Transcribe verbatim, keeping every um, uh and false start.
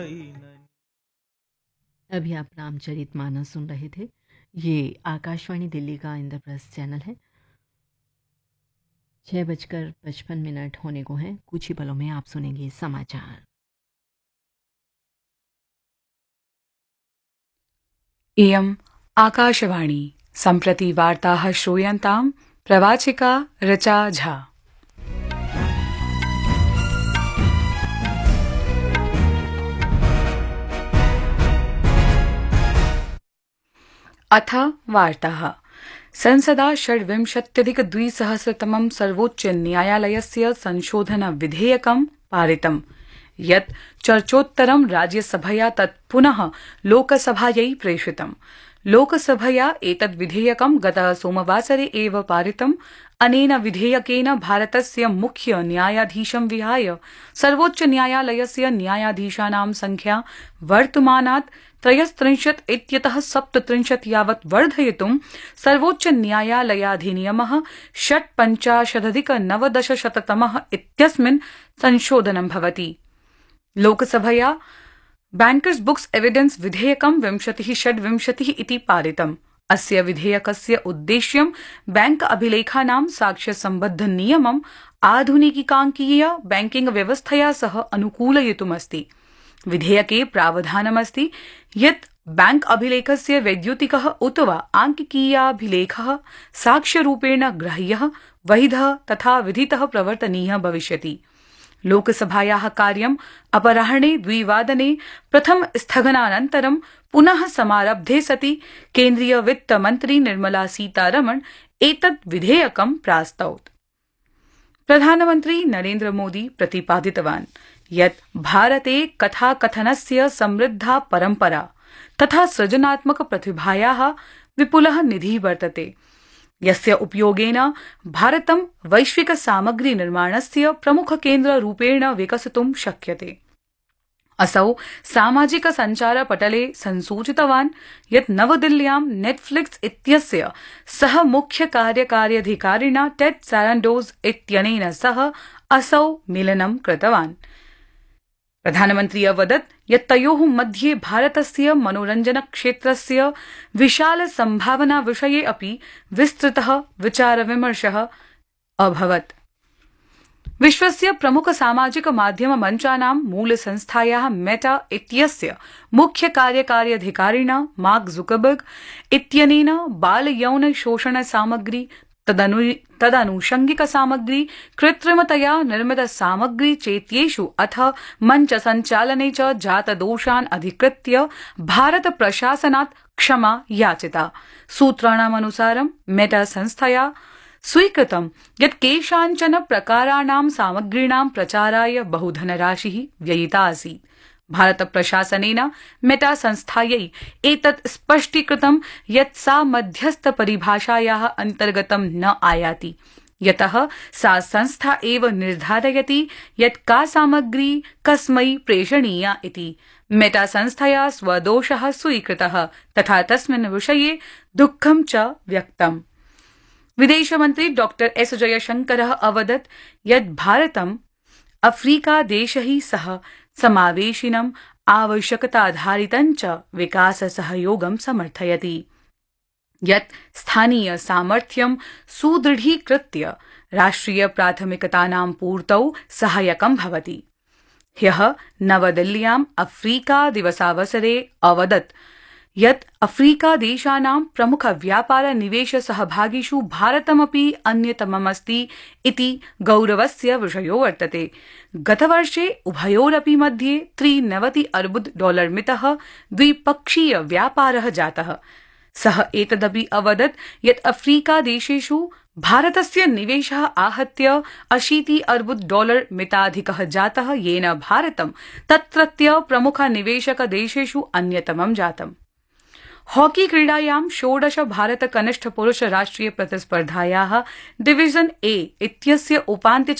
अभी आप रामचरितमानस सुन रहे थे। ये आकाशवाणी दिल्ली का इंद्रप्रस्थ चैनल है। छः बजकर पचपन मिनट होने को हैं। कुछ ही पलों में आप सुनेंगे समाचार। इयम् आकाशवाणी। सम्प्रति वार्ताः श्रूयन्ताम् प्रवाचिका ऋचा झा। अथ वार्ताः। संसदा षड्विंशत्यधिकद्विसहस्रतमं सर्वोच्च न्यायालयस्य संशोधन विधेयकं पारितम्, यत् चर्चोत्तरं राज्यसभया तत् पुनः लोकसभायै प्रेषितम्। लोकसभया एतद् विधेयकं गत सोमवासरे एव पारितम्। अनेन विधेयकेन भारतस्य मुख्य न्यायाधीशं विहाय सर्वोच्च न्यायालयस्य न्यायाधीशानां संख्या वर्तमानात् त्रयस्त्रिंशत् इत्यतः सप्तत्रिंशत् यावत् वर्धयितुं सर्वोच्च न्यायालयाधिनियमः षट्पञ्चाशदधिक नवदशशततमः इत्यस्मिन् संशोधनं भवति। लोकसभया बैंकर्स बुक्स एविडेंस विधेयकं विंशतिः षड्विंशतिः इति पारितम्। अस्य विधेयकस्य उद्देश्यं बैंक अभिलेखानां साक्ष्यसम्बद्ध नियमम् आधुनिकीकाङ्कीय बैंकिंग व्यवस्थया सह अनुकूलयितुमस्ति। विधेयके प्रावधानमस्ति यत् बैंक अभिलेखस्य वैद्युतिकः उत वा आङ्किकीयाभिलेखः साक्ष्यरूपेण ग्राह्यः, वैधः तथा विधितः प्रवर्तनीयः भविष्यति। लोकसभायाः कार्यम् अपराह्णे द्विवादने प्रथम स्थगनानन्तरं पुनः समारब्धे सति केन्द्रीय वित्त मन्त्री निर्मला सीतारमण एतत् विधेयकं प्रास्तौत्। प्रधानमन्त्री नरेन्द्र मोदी प्रतिपादितवान् यत् भारते कथाकथनस्य समृद्धा परम्परा तथा सृजनात्मक प्रतिभायाः विपुलः निधिः वर्तते, यस्य उपयोगेन भारतं वैश्विक सामग्री निर्माणस्य प्रमुख केन्द्र रूपेण विकसितुं शक्यते। असौ सामाजिक संचार पटले संसूचितवान् यत् नवदिल्ल्यां नेटफ्लिक्स इत्यस्य सह मुख्य कार्यकार्यधिकारिणा टेड सैरंडोज इत्यनेन सह असौ मेलनं कृतवान्। प्रधानमन्त्री अवदत् यत् तयोः मध्ये भारतस्य मनोरञ्जन क्षेत्रस्य विशाल सम्भावना विषये अपि विस्तृतः विचारविमर्शः अभवत्। विश्वस्य प्रमुख सामाजिक माध्यम मञ्चानां मूलसंस्थायाः मेटा इत्यस्य मुख्य कार्यकार्यधिकारिणा मार्क जुकरबर्ग इत्यनेन बाल यौन शोषण सामग्री, तदनु तदनुषंगिक सामग्री, कृत्रिमतया निर्मित सामग्री चेत्येषु अथ मंच संचालने च जातदोषान् अधिकृत्य भारत प्रशासनात् क्षमा याचिता। सूत्राणामनुसारं मेटा संस्थया स्वीकृतं यत् केषाञ्चन प्रकाराणां सामग्रीणां प्रचाराय बहुधनराशिः व्ययिता आसीत्। भारत प्रशासनेन मेटा संस्थायै एतत् स्पष्टीकृतं यत् सा मध्यस्थ परिभाषायाः अन्तर्गतं न आयाति, यतः सा संस्था एव निर्धारयति यत् का सामग्री कस्मै प्रेषणीया इति। मेटा संस्थया स्वदोषः स्वीकृतः तथा तस्मिन् विषये दुःखं च व्यक्तम्। विदेशमन्त्री डॉक्टर एस जयशंकरः अवदत् यत् भारतम् अफ्रीका देशैः सह समावेशिनम् आवश्यकताधारितं च विकास सहयोगं समर्थयति, यत् स्थानीय सामर्थ्यं सुदृढीकृत्य राष्ट्रिय प्राथमिकतानां पूर्तौ सहायकं भवति। ह्यः नवदिल्ल्याम् अफ्रीका दिवसावसरे अवदत् यत् अफ्रीका देशानां प्रमुख व्यापार निवेश सहभागिषु भारतमपि अन्यतममस्ति इति गौरवस्य विषयो वर्तते। गतवर्षे उभयोरपि मध्ये त्रिनवति अर्बुद डॉलर मितः द्विपक्षीय व्यापारः जातः। सः एतदपि अवदत् यत् अफ्रीका देशेषु भारतस्य निवेशः आहत्य अशीति अर्बुद डॉलर मिताधिकः जातः, येन भारतं तत्रत्य प्रमुख निवेशक देशेषु अन्यतमं जातम्। हॉकी क्रीडायां षोडश भारत कनिष्ठ पुरुष राष्ट्रिय प्रतिस्पर्धायाः डिविजन ए इत्यस्य उपान्त्य